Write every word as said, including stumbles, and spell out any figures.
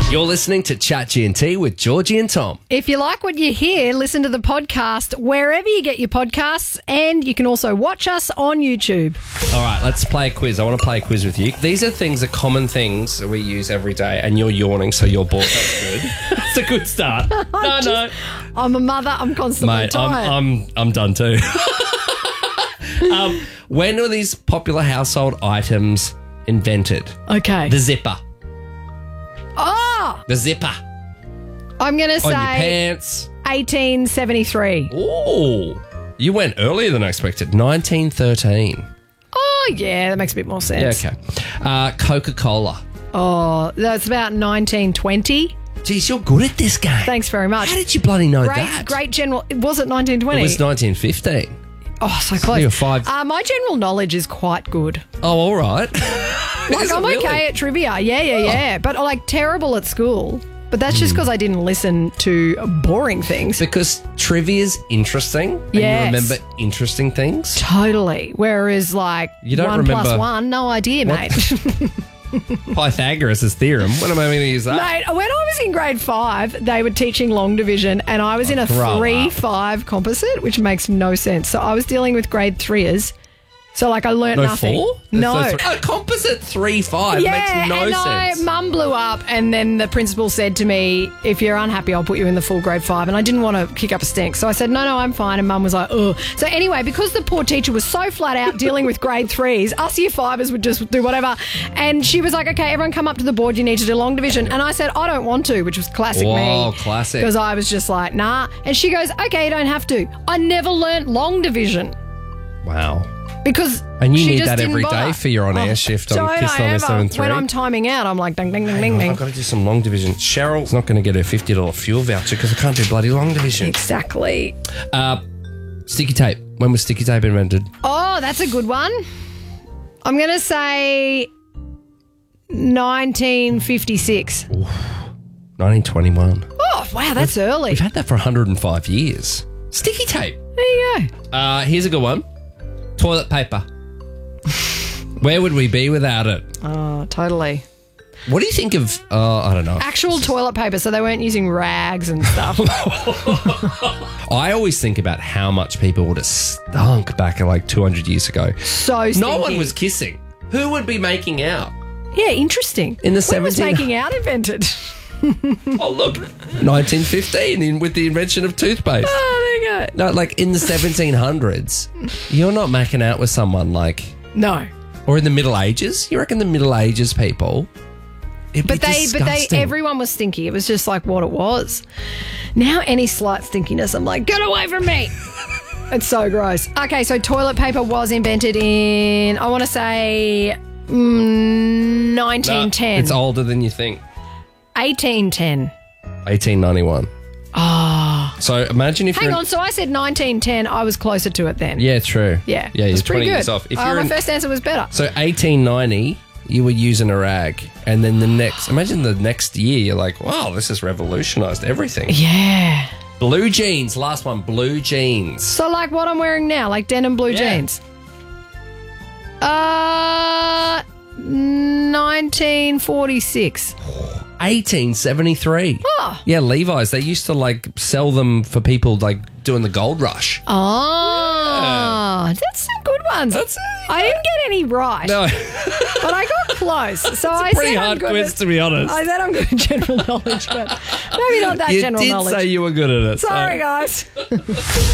You're listening to Chat G and T with Georgie and Tom. If you like what you hear, listen to the podcast wherever you get your podcasts, and you can also watch us on YouTube. All right, let's play a quiz. I want to play a quiz with you. These are things, are common things that we use every day, and you're yawning, so you're bored. That's good. That's a good start. No, no. I'm a mother. I'm constantly Mate, I'm, tired. I'm, I'm done too. um, when were these popular household items invented? okay. The zipper. oh, The zipper. I'm going to On your say pants. eighteen seventy-three. Ooh. You went earlier than I expected. nineteen thirteen. Oh, yeah, that makes a bit more Yeah, sense. okay. Uh, Coca-Cola. Oh, that's about nineteen twenty. Geez, you're good at this game. Thanks very much. How did you bloody know Great, that? great general. Was it nineteen twenty? It was nineteen fifteen. Oh, so close. You're five. Uh, my general knowledge is quite good. Oh, all right. Like, Is it I'm really? okay at trivia. Yeah, yeah, yeah. But like terrible at school. But that's Hmm. just because I didn't listen to boring things. Because trivia's interesting. And Yes. you remember interesting things. Totally. Whereas like You don't one plus remember- one, no idea, mate. Pythagoras' theorem. When am I going to use that? Mate, when I was in grade five, they were teaching long division, and I was in a grow three up. five composite, which makes no sense. So I was dealing with grade threeers. So like I learnt No nothing. four? No. So three- a composite three five Yeah, makes no and sense. I, mum blew up, and then the principal said to me, if you're unhappy, I'll put you in the full grade five. And I didn't want to kick up a stink. So I said, no, no, I'm fine. And mum was like, ugh. So anyway, because the poor teacher was so flat out dealing with grade threes, us year fivers would just do whatever. And she was like, okay, everyone come up to the board. You need to do long division. And I said, I don't want to, which was classic Whoa, me. classic. Because I was just like, nah. And she goes, okay, you don't have to. I never learnt long division. Wow. Because And you she need just that didn't every bother. day for your on-air shift on Don't Kiss I ninety-seven ever? point three. When I'm timing out, I'm like, ding, ding, ding, ding, ding. I've got to do some long division. Cheryl's not going to get her fifty dollars fuel voucher because I can't do bloody long division. Exactly. Uh, sticky tape. When was sticky tape invented? Oh, that's a good one. I'm going to say nineteen fifty-six. nineteen twenty-one. Oh, wow, that's early. We've had that for one hundred five years. Sticky tape. There you go. Uh, here's a good one. Toilet paper. Where would we be without it? Oh, totally. What do you think of, uh, I don't know. Actual toilet paper, so they weren't using rags and stuff. I always think about how much people would have stunk back like two hundred years ago. So stinky. No one was kissing. Who would be making out? Yeah, interesting. In the When was seventeen making out invented? Oh, look. nineteen fifteen in, with the invention of toothpaste. Oh, there you go. No, like in the seventeen hundreds, you're not making out with someone like, No. or in the Middle Ages. You reckon the Middle Ages people? It'd But be they, but they, disgusting. everyone was stinky. It was just like what it was. Now, any slight stinkiness, I'm like, get away from me. It's so gross. Okay, so toilet paper was invented in, I want to say, mm, No, nineteen ten. it's older than you think. eighteen ten. eighteen ninety-one. Ah. So imagine if Hang you're. on, so I said nineteen ten. I was closer to it then. Yeah, true. Yeah. Yeah, it you're was pretty twenty good. years off. If Oh, you're my in- first answer was better. So eighteen ninety, you were using a rag, and then the next, imagine the next year, you're like, wow, this has revolutionised everything. Yeah. Blue jeans, last one, blue jeans. So like what I'm wearing now, like denim blue Yeah. jeans. Uh, nineteen forty-six. eighteen seventy-three. Oh. Yeah, Levi's. They used to like sell them for people like doing the gold rush. Oh, that's some good ones. That's I didn't get any right, No, but I got close. So I pretty said I'm hard good quiz at, to be honest. I said I'm good at general knowledge, but maybe not that you general did knowledge. say you were good at it. so- Sorry, guys.